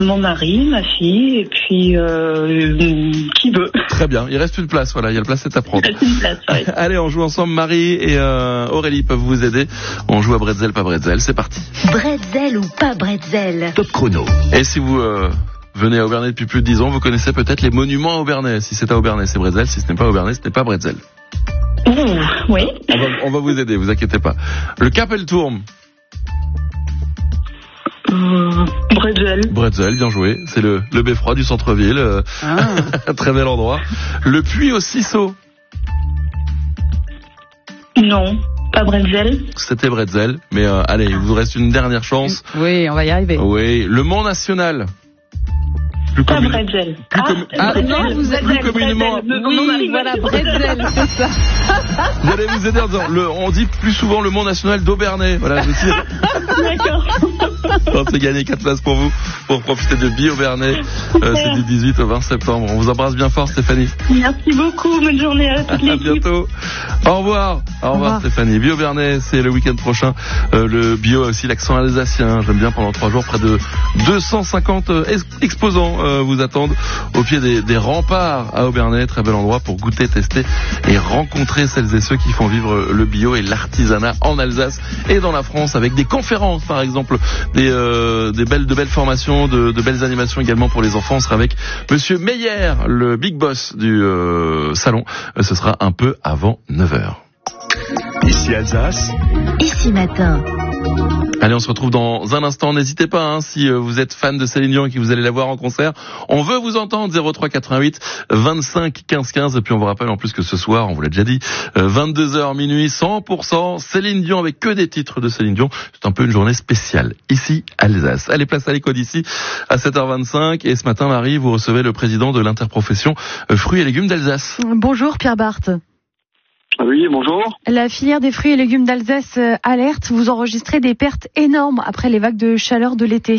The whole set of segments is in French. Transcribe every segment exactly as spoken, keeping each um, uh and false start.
mon mari, ma fille, et puis euh, qui veut. Très bien, il reste une place, voilà, il y a le place à prendre. Il reste une place, oui. Allez, on joue ensemble, Marie et euh, Aurélie peuvent vous aider. On joue à Bretzel, pas Bretzel, c'est parti. Bretzel ou pas Bretzel? Top chrono. Et si vous euh, venez à Aubernais depuis plus de dix ans, vous connaissez peut-être les monuments à Aubernais. Si c'est à Aubernais, c'est Bretzel, si ce n'est pas à Aubernais, ce n'est pas Bretzel. Ouh, oui. On va, on va vous aider, vous inquiétez pas. Le Cap et le Tourme. Euh, Bretzel. Bretzel, bien joué. C'est le, le beffroi du centre-ville. Euh, Ah. très bel endroit. Le Puy au Ciseaux. Non, pas Bretzel. C'était Bretzel. Mais euh, allez, il vous reste une dernière chance. Oui, on va y arriver. Oui. Le Mont National. Plus Pas commun- Bretzel. Plus commun- Ah, Bretzel, non, vous êtes Bretzel, plus communément- Bretzel. Me- mon mari Oui, m'a voilà, dit Bretzel, c'est ça. J'allais vous aider en disant, le, on dit plus souvent le Mont National d'Aubernais. Voilà, je tire. D'accord. On s'est gagné quatre places pour vous, pour profiter de Bi Aubernais. Euh, c'est du dix-huit au vingt septembre. On vous embrasse bien fort, Stéphanie. Merci beaucoup. Bonne journée à toute À l'équipe. bientôt. Au revoir. Au revoir, Au revoir. Stéphanie. Bio Bernay, c'est le week-end prochain. Euh, le bio a aussi l'accent alsacien. J'aime bien pendant trois jours. Près de deux cent cinquante euh, ex- exposants euh, vous attendent au pied des, des remparts à Aubernais. Très bel endroit pour goûter, tester et rencontrer celles et ceux qui font vivre le bio et l'artisanat en Alsace et dans la France avec des conférences par exemple, des, euh, des belles, de belles formations, de, de belles animations également pour les enfants. On sera avec Monsieur Meyer, le big boss du euh, salon. Euh, ce sera un peu avant neuf heures. Ici Alsace. Ici matin. Allez, on se retrouve dans un instant. N'hésitez pas, hein, si euh, vous êtes fan de Céline Dion et que vous allez la voir en concert. On veut vous entendre, zéro trois quatre-vingt-huit vingt-cinq quinze quinze. Et puis on vous rappelle en plus que ce soir, on vous l'a déjà dit, euh, vingt-deux heures minuit, cent pour cent Céline Dion avec que des titres de Céline Dion. C'est un peu une journée spéciale ici, Alsace. Allez, place à l'écho d'ici à sept heures vingt-cinq. Et ce matin, Marie, vous recevez le président de l'interprofession euh, fruits et légumes d'Alsace. Bonjour Pierre Barthes. Oui, bonjour. La filière des fruits et légumes d'Alsace euh, alerte, vous enregistrez des pertes énormes après les vagues de chaleur de l'été.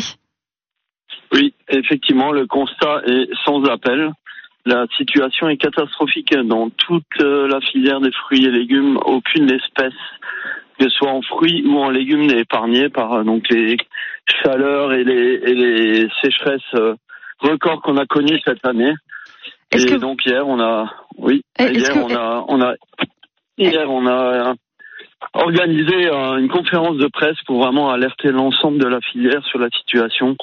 Oui, effectivement, le constat est sans appel. La situation est catastrophique dans toute euh, la filière des fruits et légumes. Aucune espèce, que ce soit en fruits ou en légumes, n'est épargnée par euh, donc les chaleurs et les, et les sécheresses euh, records qu'on a connus cette année. Est-ce Et que- donc hier, on a, oui, Est-ce hier que- on a, on a, hier on a euh, organisé euh, une conférence de presse pour vraiment alerter l'ensemble de la filière sur la situation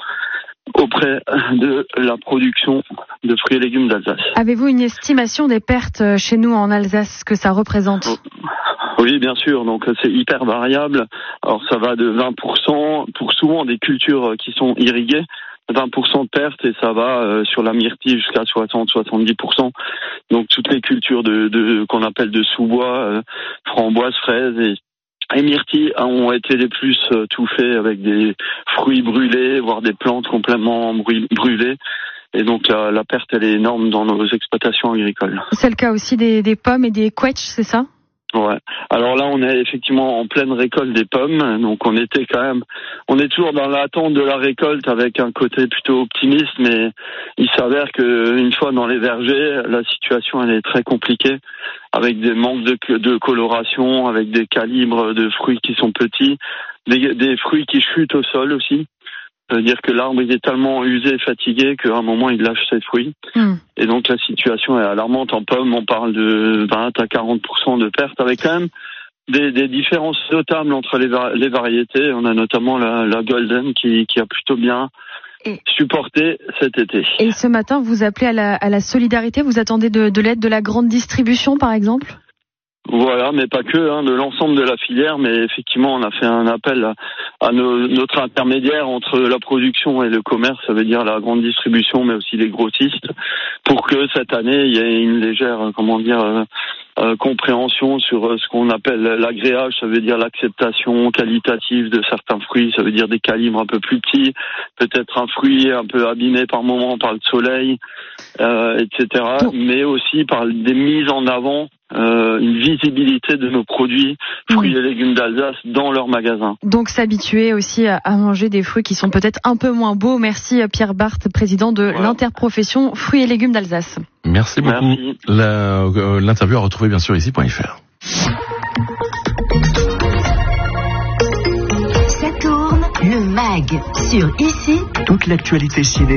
auprès de la production de fruits et légumes d'Alsace. Avez-vous une estimation des pertes euh, chez nous en Alsace, ce que ça représente? Oui, bien sûr. Donc c'est hyper variable. Alors ça va de vingt pour cent pour souvent des cultures qui sont irriguées, vingt pour cent de pertes, et ça va euh, sur la myrtille jusqu'à soixante à soixante-dix pour cent. Donc toutes les cultures de, de qu'on appelle de sous-bois, euh, framboises, fraises et Et myrtilles ont été les plus euh, touchées avec des fruits brûlés, voire des plantes complètement brû- brûlées. Et donc la, la perte, elle est énorme dans nos exploitations agricoles. C'est le cas aussi des, des pommes et des quetchs, c'est ça? Ouais. Alors là, on est effectivement en pleine récolte des pommes. Donc on était quand même, on est toujours dans l'attente de la récolte avec un côté plutôt optimiste, mais il s'avère que une fois dans les vergers, la situation elle est très compliquée, avec des manques de, de coloration, avec des calibres de fruits qui sont petits, des, des fruits qui chutent au sol aussi. Ça veut dire que l'arbre il est tellement usé et fatigué qu'à un moment il lâche ses fruits. Hmm. Et donc la situation est alarmante. En pommes, on parle de vingt à quarante pour cent de pertes, avec quand même des, des différences notables entre les, va- les variétés. On a notamment la, la Golden qui, qui a plutôt bien Et- supporté cet été. Et ce matin, vous appelez à la, à la solidarité, vous attendez de, de l'aide de la grande distribution, par exemple? Voilà, mais pas que, hein, de l'ensemble de la filière, mais effectivement, on a fait un appel à, à nos- notre intermédiaire entre la production et le commerce, ça veut dire la grande distribution, mais aussi les grossistes, pour que cette année, il y ait une légère, euh, comment dire, euh, euh, compréhension sur euh, ce qu'on appelle l'agréage, ça veut dire l'acceptation qualitative de certains fruits, ça veut dire des calibres un peu plus petits, peut-être un fruit un peu abîmé par moment par le soleil, euh, et cetera, Donc- mais aussi par des mises en avant, euh, une visibilité de nos produits fruits Oui. et légumes d'Alsace dans leurs magasins. Donc s'habituer aussi à, à manger des fruits qui sont peut-être un peu moins beaux. Merci Pierre Barthes, président de Voilà. l'interprofession fruits et légumes d'Alsace. Merci beaucoup. Merci. La, euh, l'interview à retrouver bien sûr ici point f r. Ça tourne, le mag sur Ici. Toute l'actualité ciné